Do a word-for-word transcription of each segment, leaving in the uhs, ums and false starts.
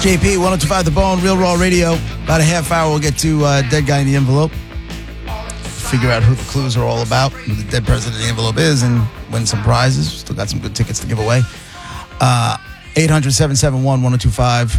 J P, one oh two point five The Bone, Real Raw Radio. About a half hour, we'll get to uh, Dead Guy in the Envelope. Figure out who the clues are all about, who the dead person in the envelope is, and win some prizes. Still got some good tickets to give away. Uh, eight hundred, seven seven one, one oh two five.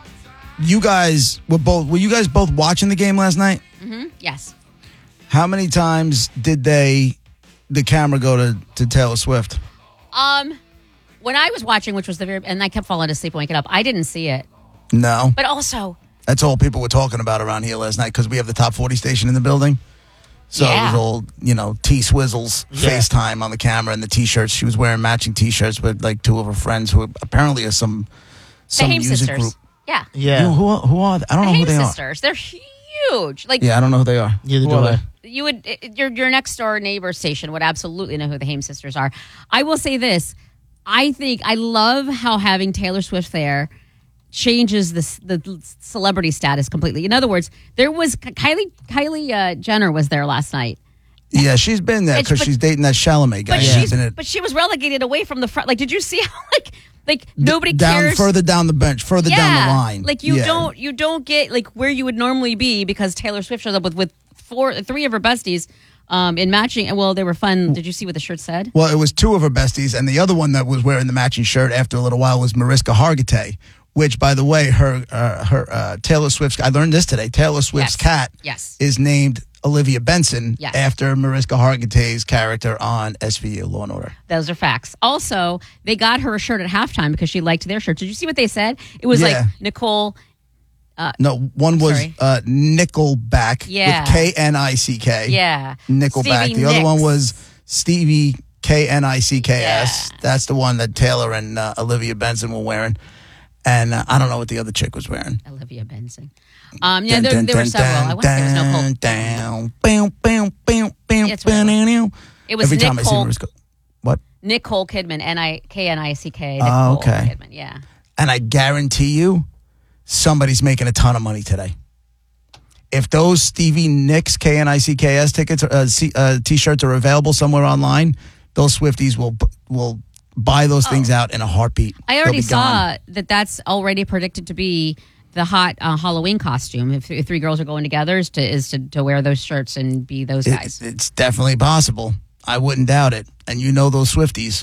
You guys were both, were you guys both watching the game last night? Mm-hmm. Yes. How many times did they, the camera go to, to Taylor Swift? Um, when I was watching, which was the very, and I kept falling asleep and waking up, I didn't see it. No. But also, that's all people were talking about around here last night because we have the Top forty station in the building. So yeah. it was all, you know, T-Swizzle's yeah. FaceTime on the camera and the T-shirts. She was wearing matching T-shirts with like two of her friends who apparently are some some the Haim music sisters. group. Yeah. Yeah. You know, who, who are they? I don't the know Haim who they sisters. Are. They're huge. Like Yeah, I don't know who they are. Neither who do are I. they? You would, your your next door neighbor station would absolutely know who the Haim sisters are. I will say this. I think, I love how having Taylor Swift there changes the the celebrity status completely. In other words, there was Kylie Kylie uh, Jenner was there last night. Yeah, she's been there because she's dating that Chalamet guy. But, yeah. she's, but she was relegated away from the front. Like, did you see how like like nobody D- down, cares? Further down the bench, further yeah. down the line. Like you yeah. don't you don't get like where you would normally be because Taylor Swift shows up with with four three of her besties. Um, in matching, and well, they were fun. Did you see what the shirt said? Well, it was two of her besties, and the other one that was wearing the matching shirt after a little while was Mariska Hargitay, which, by the way, her uh, her uh, Taylor Swift's. I learned this today. Taylor Swift's yes. cat yes. is named Olivia Benson yes. after Mariska Hargitay's character on S V U, Law and Order. Those are facts. Also, they got her a shirt at halftime because she liked their shirt. Did you see what they said? It was yeah. like Nicole. Uh, no, one was uh, Nickelback yeah. with K N I C K. Yeah. Nickelback. Stevie the Nicks. other one was Stevie K N I C K S. Yeah. That's the one that Taylor and uh, Olivia Benson were wearing. And uh, I don't know what the other chick was wearing. Olivia Benson. Um, yeah, there, there were several. I want to say it was Nicole. Down, bam, bam, bam, bam, It's bam, it was Every Nicole, time I see Mariska. What? Nicole Kidman, N I K N I C K. Oh, okay. Kidman, yeah. And I guarantee you, somebody's making a ton of money today. If those Stevie Nicks K N I C K S tickets, uh, C, uh, T-shirts are available somewhere online, those Swifties will will buy those oh. things out in a heartbeat. I already saw gone. that that's already predicted to be the hot uh, Halloween costume. If, if three girls are going together, is to is to, to wear those shirts and be those guys. It, it's definitely possible. I wouldn't doubt it. And you know those Swifties.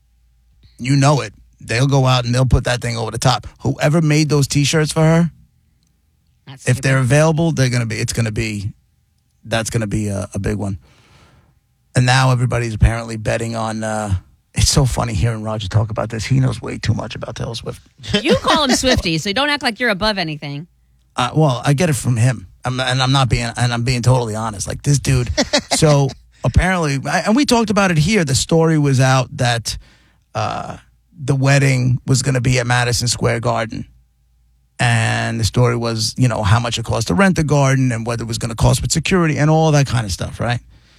You know it. They'll go out and they'll put that thing over the top. Whoever made those T-shirts for her, that's if stupid. they're available, they're gonna be. It's gonna be. That's gonna be a, a big one. And now everybody's apparently betting on. Uh, it's so funny hearing Roger talk about this. He knows way too much about Taylor Swift. You call him Swifty, so don't act like you're above anything. Uh, well, I get it from him, I'm, and I'm not being. And I'm being totally honest. Like this dude. So apparently, and we talked about it here. The story was out that. Uh, The wedding was going to be at Madison Square Garden. And the story was, you know, how much it cost to rent the garden and whether it was going to cost with security and all that kind of stuff, right?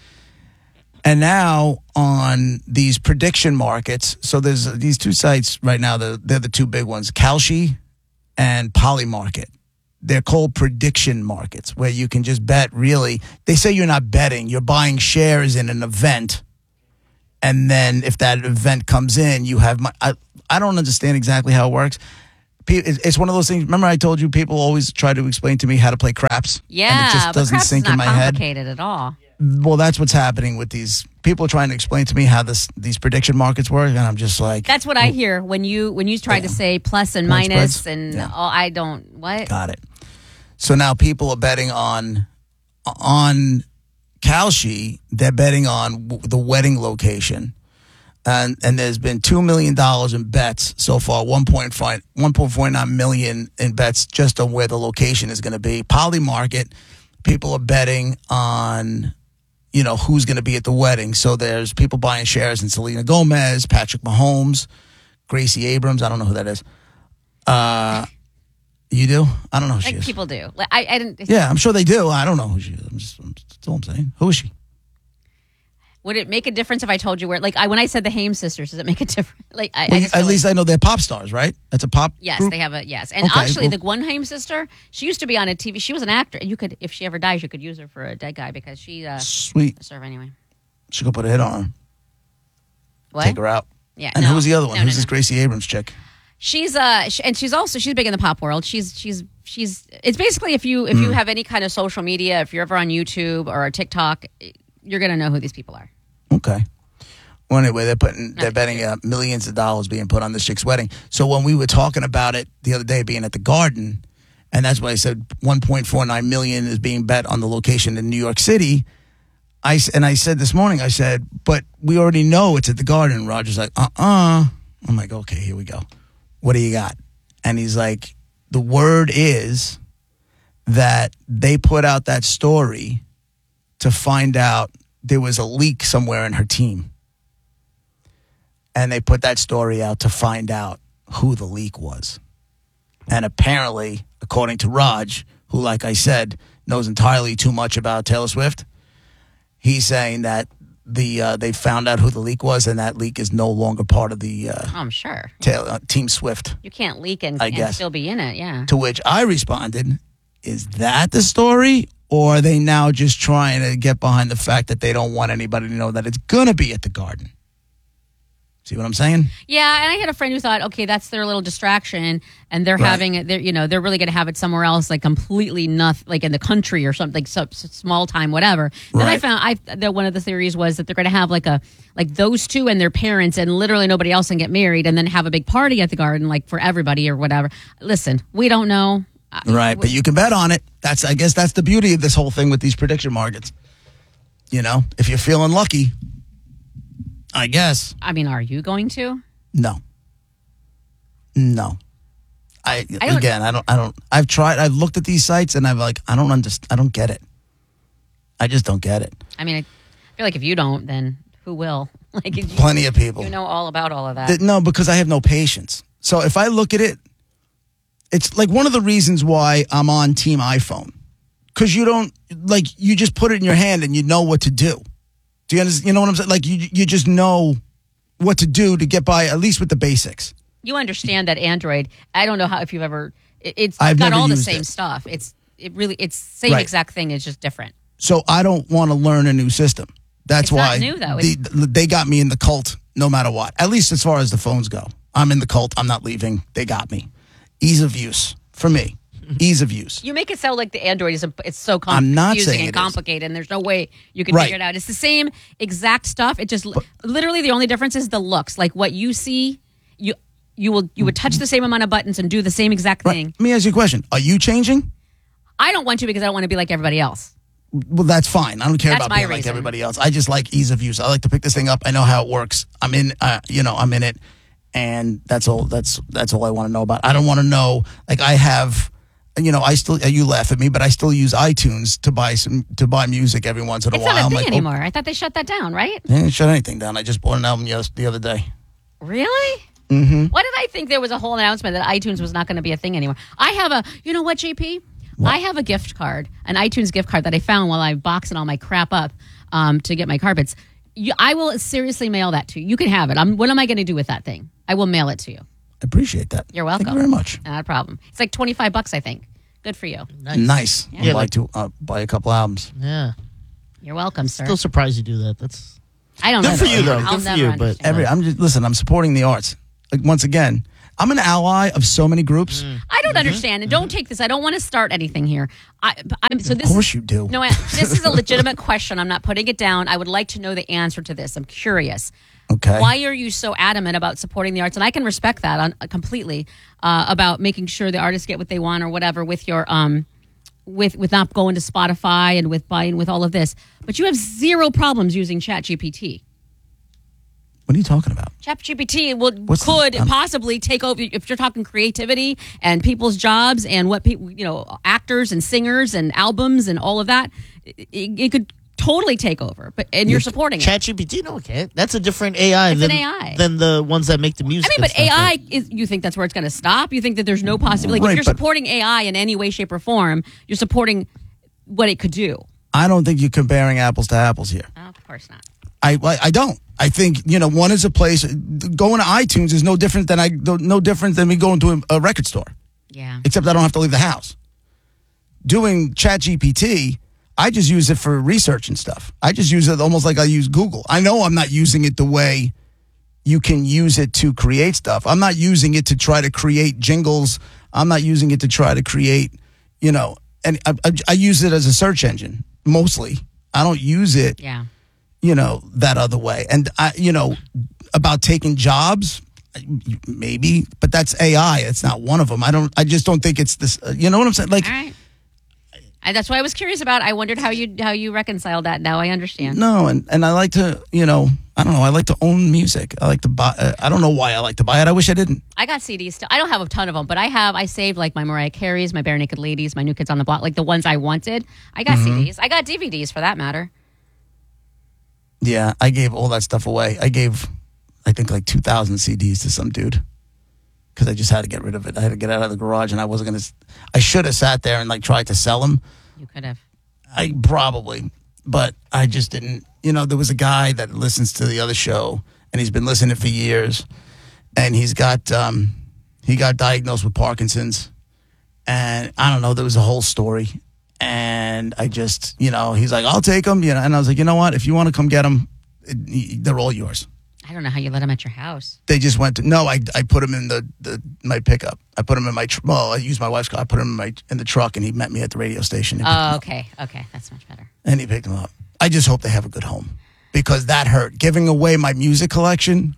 And now on these prediction markets, so there's these two sites right now, they're, they're the two big ones, Kalshi and Polymarket. They're called prediction markets where you can just bet really. They say you're not betting, you're buying shares in an event. And then if that event comes in, you have my, I, I don't understand exactly how it works. It's one of those things. Remember I told you people always try to explain to me how to play craps? Yeah, and it just doesn't but craps sink is not in my head. complicated at all. Well, that's what's happening with these people trying to explain to me how this these prediction markets work. And I'm just like. That's what I hear when you when you try damn. to say plus and Point minus spreads? and Yeah. all, I don't, what? Got it. So now people are betting on on Kalshi. They're betting on w- the wedding location. And and there's been two million dollars in bets so far, one point five, one point four nine million in bets just on where the location is going to be. Polymarket, people are betting on, you know, who's going to be at the wedding. So there's people buying shares in Selena Gomez, Patrick Mahomes, Gracie Abrams. I don't know who that is. Uh, you do? I don't know who she Like is. people do. Like, I, I didn't. Yeah, I'm sure they do. I don't know who she is. I'm just, I'm, that's all I'm saying. Who is she? Would it make a difference if I told you where? Like, I when I said the Haim sisters, does it make a difference? Like, I, Well, I just at feel least like, I know they're pop stars, right? That's a pop. yes, group? they have a yes. And Okay, actually, well- the one Haim sister, she used to be on a T V. She was an actor. You could, if she ever dies, you could use her for a dead guy because she uh, Sweet. serve anyway. She could put a hit on her. What? Take her out. Yeah. And no, who was the other one? no, Who's no, this no. Gracie Abrams chick? She's uh, sh- and she's also she's big in the pop world. She's she's she's. It's basically if you if you have any kind of social media, if you're ever on YouTube or TikTok, you're gonna know who these people are. Okay. Well, anyway, they're putting they're betting uh, millions of dollars being put on this chick's wedding. So when we were talking about it the other day, being at the Garden, and that's why I said one point four nine million is being bet on the location in New York City. I and I said this morning, I said, but we already know it's at the Garden. Roger's like, uh uh. I'm like, okay, here we go. What do you got? And he's like, the word is that they put out that story to find out there was a leak somewhere in her team. And they put that story out to find out who the leak was. And apparently, according to Raj, who, like I said, knows entirely too much about Taylor Swift, he's saying that the uh, they found out who the leak was, and that leak is no longer part of the uh, I'm sure. Taylor, uh, Team Swift. You can't leak and, I and guess. still be in it, yeah. To which I responded, is that the story? Or are they now just trying to get behind the fact that they don't want anybody to know that it's going to be at the Garden? See what I'm saying? Yeah, and I had a friend who thought, okay, that's their little distraction, and they're Right. having it. They're, you know, they're really going to have it somewhere else, like completely nothing, like in the country or something, like some, small time, whatever. Then I Right. found I that one of the theories was that they're going to have like a like those two and their parents, and literally nobody else, and get married, and then have a big party at the Garden, like for everybody or whatever. Listen, we don't know. Right, but you can bet on it. That's I guess that's the beauty of this whole thing with these prediction markets. You know, if you're feeling lucky, I guess. I mean, are you going to? No. No. I, I don't- again, I don't I don't I've tried I've looked at these sites and I've like I don't understand I don't get it. I just don't get it. I mean, I feel like if you don't, then who will? Like you, Plenty of people. you know all about all of that. Th- No, because I have no patience. So if I look at it, it's like one of the reasons why I'm on Team iPhone. Because you don't, like, you just put it in your hand and you know what to do. Do you understand? You know what I'm saying? Like, you you just know what to do to get by, at least with the basics. You understand that Android. I don't know how if you've ever. It, it's I've got never all the used same it. stuff. It's it really it's same Right. exact thing. It's just different. So I don't want to learn a new system. That's It's not why new, though. the- they got me in the cult no matter what. At least as far as the phones go. I'm in the cult. I'm not leaving. They got me. Ease of use for me. Ease of use. You make it sound like the Android is a, it's so com- I'm not confusing saying and it is. complicated, and there's no way you can Right. figure it out. It's the same exact stuff. It just literally the only difference is the looks. Like what you see, you you will you would touch the same amount of buttons and do the same exact Right. thing. Let me ask you a question. Are you changing? I don't want to because I don't want to be like everybody else. Well, that's fine. I don't care That's about my being like reason. everybody else. I just like ease of use. I like to pick this thing up. I know how it works. I'm in. Uh, you know, I'm in it, and that's all. That's that's all I want to know about. I don't want to know. Like I have, you know, I still. You laugh at me, but I still use iTunes to buy some to buy music every once in a It's while. not a I'm thing like, oh, anymore. I thought they shut that down, right? they didn't shut anything down. I just bought an album yes, the other day. Really? Mm-hmm. Why did I think there was a whole announcement that iTunes was not going to be a thing anymore? I have a, you know what, J P? I have a gift card, an iTunes gift card that I found while I boxing all my crap up um, to get my carpets. You, I will seriously mail that to you. You can have it. I'm, what am I going to do with that thing? I will mail it to you. I appreciate that. You're welcome. Thank you very much. Not a problem. It's like twenty-five bucks, I think. Good for you. Nice. Nice. I'd Yeah, like like- to uh, buy a couple albums. Yeah. You're welcome, sir. Still surprised you do that. That's I don't Good know. for you, though. I'll Good for never you, but- understand. Every. I'm just listen. I'm supporting the arts. Like once again, I'm an ally of so many groups. I don't understand, and don't take this. I don't want to start anything here. I, I'm, so this Of course you do. No, I- this is a legitimate question. I'm not putting it down. I would like to know the answer to this. I'm curious. Okay. Why are you so adamant about supporting the arts? And I can respect that on, uh, completely uh, about making sure the artists get what they want or whatever with your um with with not going to Spotify and with buying with all of this. But you have zero problems using ChatGPT. What are you talking about? ChatGPT will What's the- could um, possibly take over if you're talking creativity and people's jobs and what people you know actors and singers and albums and all of that. It, it could totally take over, but and you're supporting it. ChatGPT. No, it can't. That's a different A I It's than an A I. than the ones that make the I music. mean, and but stuff, A I right? is. You think that's where it's going to stop? You think that there's no possibility? Like Right, if you're but- supporting A I in any way, shape, or form, you're supporting what it could do. I don't think you're comparing apples to apples here. Oh, of course not. I I I don't. I think you know one is a place. Going to iTunes is no different than I no different than me going to a, a record store. Yeah. Except I don't have to leave the house. Doing ChatGPT, I just use it for research and stuff. I just use it almost like I use Google. I know I'm not using it the way you can use it to create stuff. I'm not using it to try to create jingles. I'm not using it to try to create, you know, and I, I, I use it as a search engine mostly. I don't use it, Yeah. you know, that other way. And I, you know, about taking jobs, maybe, but that's A I. It's not one of them. I don't. I just don't think it's this. Uh, you know what I'm saying? Like, All right. I, that's what I was curious about. I wondered how you how you reconciled that. Now I understand. no, and and I like to, you know, I don't know. I like to own music. I like to buy. Uh, I don't know why I like to buy it. I wish I didn't. I got C Ds still. I don't have a ton of them, but I have. I saved like my Mariah Careys, my Bare Naked Ladies, my New Kids on the Block, like the ones I wanted. I got Mm-hmm. C Ds. I got D V Ds for that matter. Yeah, I gave all that stuff away. I gave, I think, like two thousand C Ds to some dude because I just had to get rid of it. I had to get out of the garage, and I wasn't gonna. I should have sat there and like tried to sell them. You could have. I probably, but I just didn't. You know, there was a guy that listens to the other show, and he's been listening for years, and he's got um, he got diagnosed with Parkinson's, and I don't know. There was a whole story, and I just, you know, he's like, I'll take them, you know, and I was like, you know what? If you want to come get them, it, they're all yours. I don't know how you let them at your house. They just went to no. I I put them in the, the my pickup. I put them in my tr- well. I used my wife's car. I put them in my in the truck, and he met me at the radio station. And picked 'em Oh, up. okay. Okay. That's much better. And he picked them up. I just hope they have a good home because that hurt. Giving away my music collection.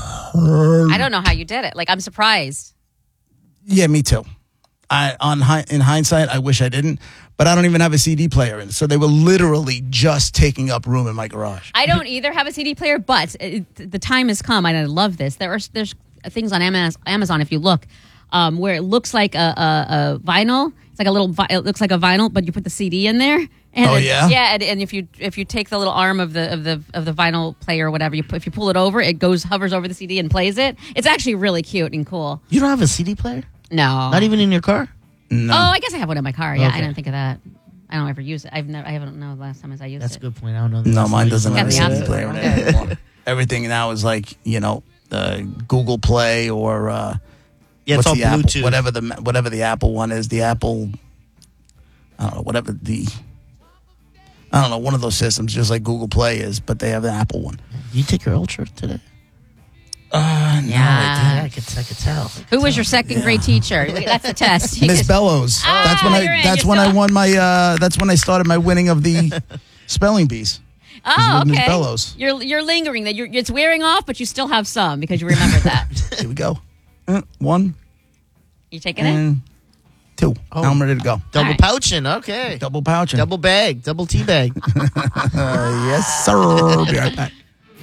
I don't know how you did it. Like, I'm surprised. Yeah, me too. I on hi- in hindsight, I wish I didn't, but I don't even have a C D player in. So they were literally just taking up room in my garage. I don't either have a C D player, but it, the time has come, and I love this. There are there's things on Amaz- Amazon, if you look, um, where it looks like a, a, a vinyl. It's like a little. Vi- it looks like a vinyl, but you put the C D in there. And Oh, it- yeah? yeah. And, and if you if you take the little arm of the of the of the vinyl player or whatever, you put, if you pull it over, it goes hovers over the C D and plays it. It's actually really cute and cool. You don't have a C D player? No, Not even in your car? No. Oh, I guess I have one in my car. Yeah, Okay. I didn't think of that. I don't ever use it. I've never. I haven't know the last time as I used That's a it. good point. I don't know. the No, last mine time doesn't you have a Got C the D opposite. player in it anymore. Everything now is like, you know, uh, Google Play or uh, Yeah, what's it's all the Apple, Bluetooth. whatever the whatever the Apple one is. The Apple, I don't know, whatever the, I don't know, one of those systems, just like Google Play is, but they have the Apple one. You take your Ultra today? Uh, no, Yeah. Yeah, I could, I could tell. Who was your second grade teacher? That's the test. You Miss just- Bellows. Ah, that's when you're I. in. That's You're when I still- won my. Uh, that's when I started my winning of the spelling bees. Oh, with Miss okay. Bellows. You're you're lingering. That you're it's wearing off, but you still have some because you remember that. Here we go. Uh, one You taking it? and two. Oh. Now I'm ready to go. Double right. pouching. Okay. Double pouching. Double bag. Double tea bag. Uh, yes, sir. Be right back.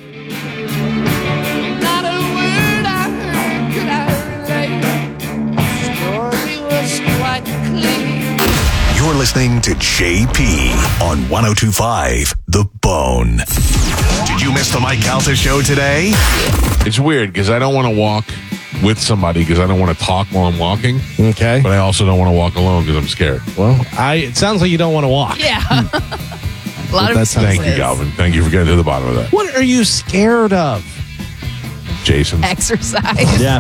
Not a word I heard could I relate. Story was quite clear. You're listening to J P on one oh two point five The Bone. Did you miss the Mike Calta show today? It's weird because I don't want to walk with somebody because I don't want to talk while I'm walking, Okay. but I also don't want to walk alone because I'm scared. Well, I it sounds like you don't want to walk. Yeah. A lot of That sounds Thank you, excuses. Galvin. Thank you for getting to the bottom of that. What are you scared of? Jason. Exercise. Yeah.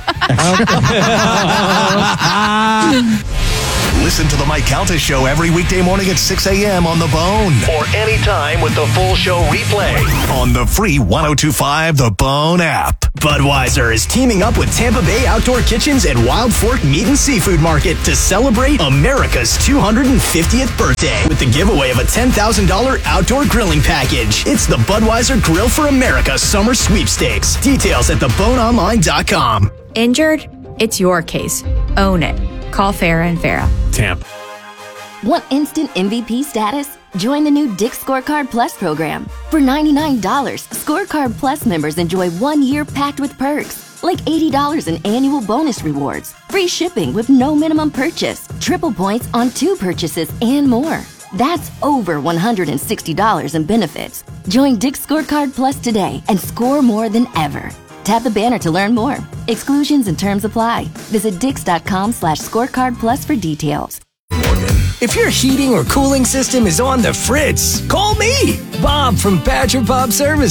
Listen to the Mike Calta show every weekday morning at six a.m. on The Bone. Or anytime with the full show replay on the free one oh two point five The Bone app. Budweiser is teaming up with Tampa Bay Outdoor Kitchens and Wild Fork Meat and Seafood Market to celebrate America's two hundred fiftieth birthday with the giveaway of a ten thousand dollars outdoor grilling package. It's the Budweiser Grill for America Summer Sweepstakes. Details at the bone online dot com. Injured? It's your case. Own it. Call Farah and Farah. Tampa. Want instant M V P status? Join the new Dick's Scorecard Plus program. For ninety-nine dollars, Scorecard Plus members enjoy one year packed with perks, like eighty dollars in annual bonus rewards, free shipping with no minimum purchase, triple points on two purchases, and more. That's over one hundred sixty dollars in benefits. Join Dick's Scorecard Plus today and score more than ever. Tap the banner to learn more. Exclusions and terms apply. Visit dix.com slash scorecard plus for details. If your heating or cooling system is on the fritz, call me, Bob from Badger Bob Services.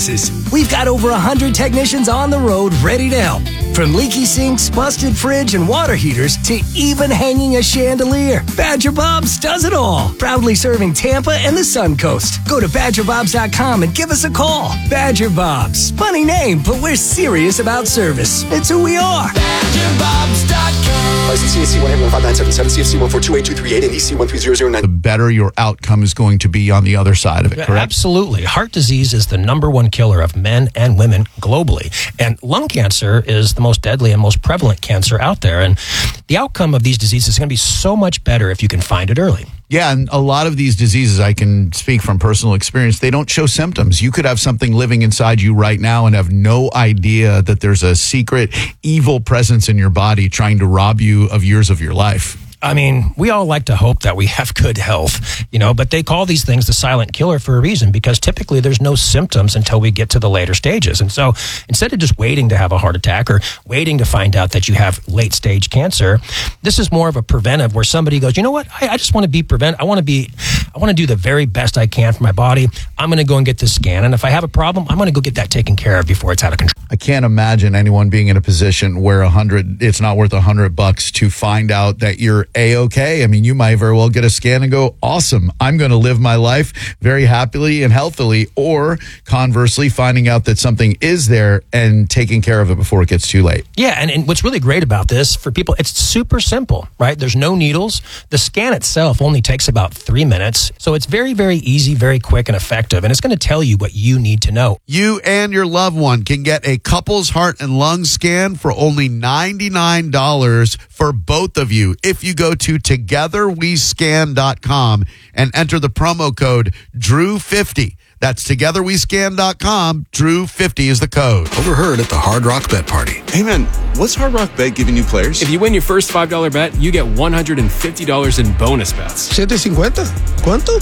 We've got over one hundred technicians on the road ready to help. From leaky sinks, busted fridge, and water heaters to even hanging a chandelier, Badger Bob's does it all. Proudly serving Tampa and the Sun Coast. Go to badger bobs dot com and give us a call. Badger Bob's. Funny name, but we're serious about service. It's who we are. badger bobs dot com. License C S C one eight one five nine seven seven, C F C one four two eight two three eight, and E C one three zero zero nine. The better your outcome is going to be on the other side of it, correct? Absolutely. Heart disease is the number one killer of men and women globally. And lung cancer is the most deadly and most prevalent cancer out there. And the outcome of these diseases is going to be so much better if you can find it early. Yeah, and a lot of these diseases, I can speak from personal experience, they don't show symptoms. You could have something living inside you right now and have no idea that there's a secret evil presence in your body trying to rob you of years of your life. I mean, we all like to hope that we have good health, you know, but they call these things the silent killer for a reason, because typically there's no symptoms until we get to the later stages. And so instead of just waiting to have a heart attack or waiting to find out that you have late stage cancer, this is more of a preventive where somebody goes, you know what, I, I just want to be prevent. I want to be, I want to do the very best I can for my body. I'm going to go and get this scan. And if I have a problem, I'm going to go get that taken care of before it's out of control. I can't imagine anyone being in a position where a hundred, it's not worth a hundred bucks to find out that you're A-okay. I mean, you might very well get a scan and go, awesome, I'm going to live my life very happily and healthily. Or conversely, finding out that something is there and taking care of it before it gets too late. Yeah, and, and what's really great about this for people, it's super simple, right? There's no needles. The scan itself only takes about three minutes. So it's very, very easy, very quick and effective. And it's going to tell you what you need to know. You and your loved one can get a couple's heart and lung scan for only ninety-nine dollars for both of you if you go to together we scan dot com and enter the promo code Drew fifty. That's together we scan dot com. Drew fifty is the code. Overheard at the Hard Rock Bet Party. Hey man, what's Hard Rock Bet giving new players? If you win your first five dollar bet, you get one hundred fifty dollars in bonus bets. seven fifty. ¿Cuánto?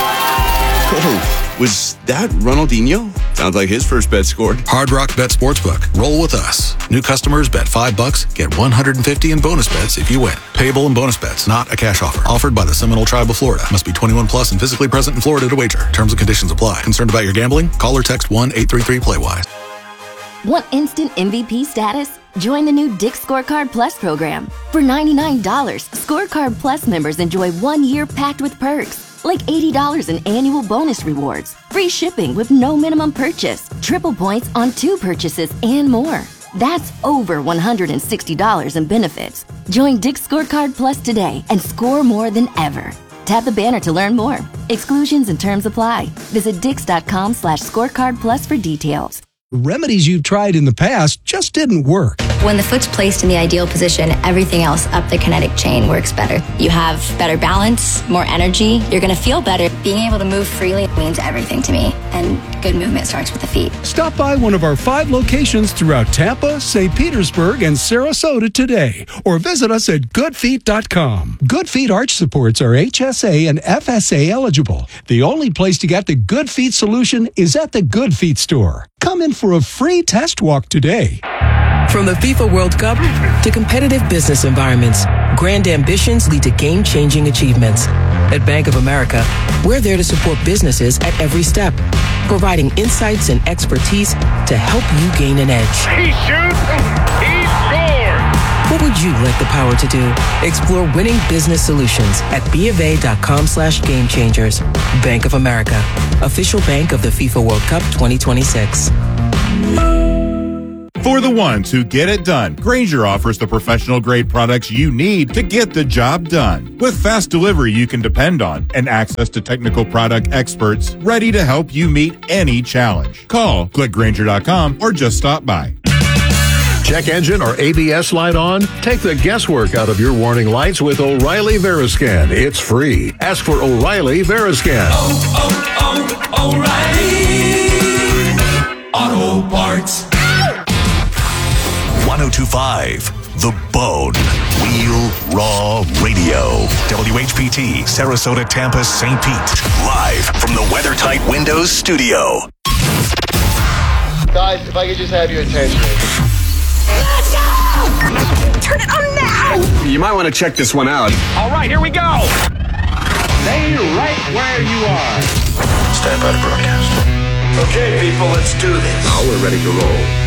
Oh, was that Ronaldinho? Sounds like his first bet scored. Hard Rock Bet Sportsbook. Roll with us. New customers bet five bucks, get one hundred fifty in bonus bets if you win. Payable in bonus bets, not a cash offer. Offered by the Seminole Tribe of Florida. Must be twenty-one plus and physically present in Florida to wager. Terms and conditions apply. Concerned about your gambling? Call or text one eight three three play wise. Want instant M V P status? Join the new Dick's Scorecard Plus program. For ninety-nine dollars, Scorecard Plus members enjoy one year packed with perks, like eighty dollars in annual bonus rewards, free shipping with no minimum purchase, triple points on two purchases, and more. That's over one hundred sixty dollars in benefits. Join Dick's Scorecard Plus today and score more than ever. Tap the banner to learn more. Exclusions and terms apply. Visit dix.com slash scorecard plus for details. Remedies you've tried in the past just didn't work. When the foot's placed in the ideal position, everything else up the kinetic chain works better. You have better balance, more energy. You're going to feel better. Being able to move freely means everything to me. And good movement starts with the feet. Stop by one of our five locations throughout Tampa, Saint Petersburg, and Sarasota today. Or visit us at good feet dot com. Good Feet arch supports are H S A and F S A eligible. The only place to get the Good Feet solution is at the Good Feet store. Come in for a free test walk today. From the FIFA World Cup to competitive business environments, grand ambitions lead to game-changing achievements. At Bank of America, we're there to support businesses at every step, providing insights and expertise to help you gain an edge. He shoots, he scores! What would you like the power to do? Explore winning business solutions at BofA.com slash game changers. Bank of America, official bank of the FIFA World Cup twenty twenty-six. For the ones who get it done, Grainger offers the professional-grade products you need to get the job done. With fast delivery you can depend on and access to technical product experts ready to help you meet any challenge. Call, click Grainger dot com, or just stop by. Check engine or A B S light on? Take the guesswork out of your warning lights with O'Reilly Veriscan. It's free. Ask for O'Reilly Veriscan. Oh, oh, oh, O'Reilly Auto Parts. one oh two point five The Bone. Wheel Raw Radio. W H P T, Sarasota, Tampa, Saint Pete. Live from the WeatherTight Windows studio. Guys, if I could just have your attention. Let's go! Turn it on now! You might want to check this one out. All right, here we go. Stay right where you are. Stand by to broadcast. Okay, people, let's do this. Now we're ready to roll.